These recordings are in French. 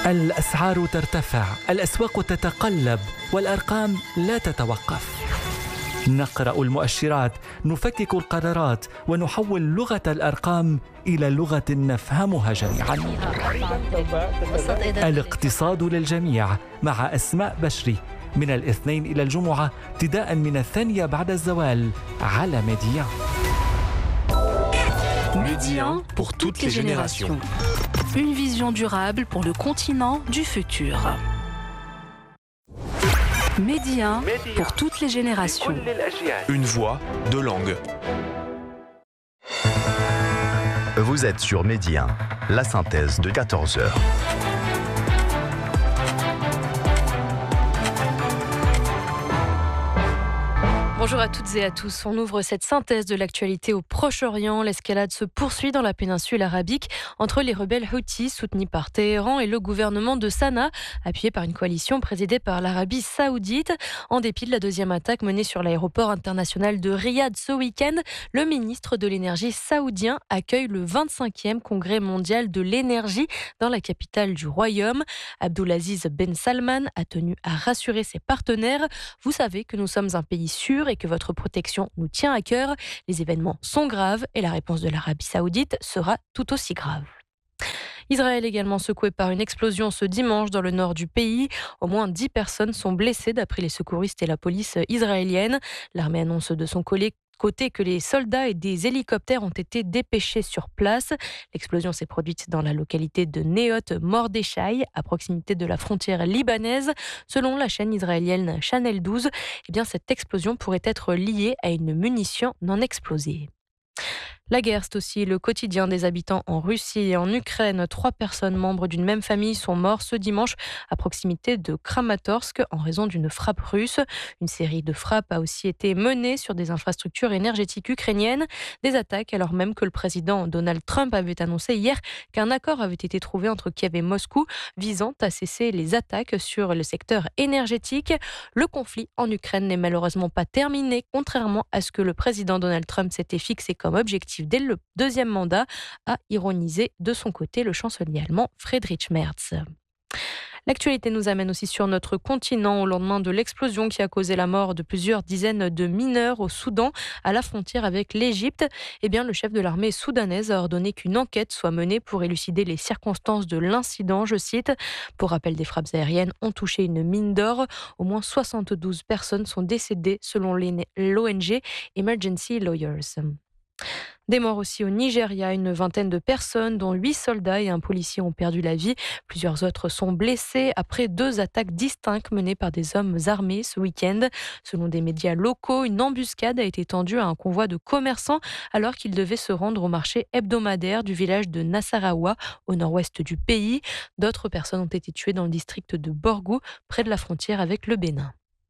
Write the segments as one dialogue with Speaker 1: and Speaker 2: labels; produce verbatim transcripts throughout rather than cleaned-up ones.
Speaker 1: الأسعار ترتفع، الأسواق تتقلب، والأرقام لا تتوقف. نقرأ المؤشرات، نفكك القرارات، ونحول لغة الأرقام إلى لغة نفهمها جميعا. الاقتصاد للجميع مع أسماء بشري، من الاثنين إلى الجمعة ابتداء من الثانية بعد الزوال على ميديان.
Speaker 2: Médian pour toutes les générations. Une vision durable pour le continent du futur. Médian pour toutes les générations.
Speaker 3: Une voix, deux langues.
Speaker 4: Vous êtes sur Médian, la synthèse de quatorze heures.
Speaker 5: Bonjour à toutes et à tous. On ouvre cette synthèse de l'actualité au Proche-Orient. L'escalade se poursuit dans la péninsule arabique entre les rebelles Houthis soutenus par Téhéran et le gouvernement de Sanaa, appuyé par une coalition présidée par l'Arabie saoudite. En dépit de la deuxième attaque menée sur l'aéroport international de Riyad ce week-end, le ministre de l'énergie saoudien accueille le vingt-cinquième congrès mondial de l'énergie dans la capitale du royaume. Abdulaziz Ben Salman a tenu à rassurer ses partenaires. Vous savez que nous sommes un pays sûr et que votre protection nous tient à cœur. Les événements sont graves et la réponse de l'Arabie saoudite sera tout aussi grave. Israël également secoué par une explosion ce dimanche dans le nord du pays. Au moins dix personnes sont blessées d'après les secouristes et la police israélienne. L'armée annonce de son côté que les soldats et des hélicoptères ont été dépêchés sur place. L'explosion s'est produite dans la localité de Neot Mordechai, à proximité de la frontière libanaise. Selon la chaîne israélienne Channel douze, eh bien, cette explosion pourrait être liée à une munition non explosée. La guerre, c'est aussi le quotidien des habitants en Russie et en Ukraine. Trois personnes membres d'une même famille sont mortes ce dimanche à proximité de Kramatorsk en raison d'une frappe russe. Une série de frappes a aussi été menée sur des infrastructures énergétiques ukrainiennes. Des attaques alors même que le président Donald Trump avait annoncé hier qu'un accord avait été trouvé entre Kiev et Moscou visant à cesser les attaques sur le secteur énergétique. Le conflit en Ukraine n'est malheureusement pas terminé, contrairement à ce que le président Donald Trump s'était fixé comme objectif dès le deuxième mandat, a ironisé de son côté le chancelier allemand Friedrich Merz. L'actualité nous amène aussi sur notre continent au lendemain de l'explosion qui a causé la mort de plusieurs dizaines de mineurs au Soudan, à la frontière avec l'Égypte. Eh bien, le chef de l'armée soudanaise a ordonné qu'une enquête soit menée pour élucider les circonstances de l'incident, je cite. Pour rappel, des frappes aériennes ont touché une mine d'or. Au moins soixante-douze personnes sont décédées selon l'O N G Emergency Lawyers. Des morts aussi au Nigeria, une vingtaine de personnes, dont huit soldats et un policier ont perdu la vie. Plusieurs autres sont blessés après deux attaques distinctes menées par des hommes armés ce week-end. Selon des médias locaux, une embuscade a été tendue à un convoi de commerçants alors qu'ils devaient se rendre au marché hebdomadaire du village de Nassarawa, au nord-ouest du pays. D'autres personnes ont été tuées dans le district de Borgou, près de la frontière avec le Bénin.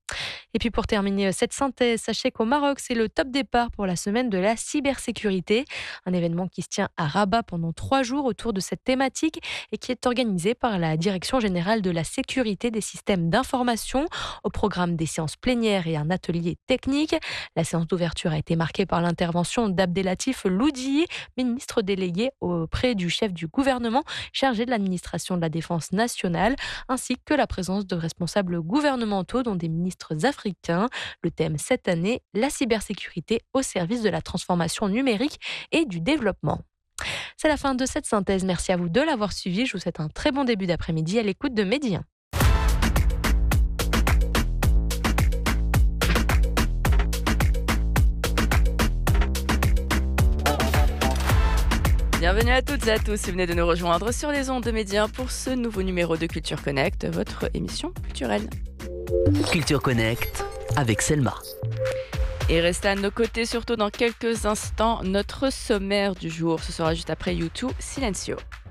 Speaker 5: Et puis pour terminer cette synthèse, sachez qu'au Maroc, c'est le top départ pour la semaine de la cybersécurité. Un événement qui se tient à Rabat pendant trois jours autour de cette thématique et qui est organisé par la Direction générale de la sécurité des systèmes d'information. Au programme des séances plénières et un atelier technique. La séance d'ouverture a été marquée par l'intervention d'Abdelatif Loudi, ministre délégué auprès du chef du gouvernement chargé de l'administration de la défense nationale, ainsi que la présence de responsables gouvernementaux dont des ministres africains. Le thème cette année, la cybersécurité au service de la transformation numérique et du développement. C'est la fin de cette synthèse. Merci à vous de l'avoir suivi. Je vous souhaite un très bon début d'après-midi à l'écoute de Médian.
Speaker 6: Bienvenue à toutes et à tous, si vous venez de nous rejoindre sur les ondes de Médian pour ce nouveau numéro de Culture Connect, votre émission culturelle.
Speaker 7: Culture Connect avec Selma.
Speaker 6: Et restez à nos côtés, surtout dans quelques instants, notre sommaire du jour. Ce sera juste après U deux, Silencio.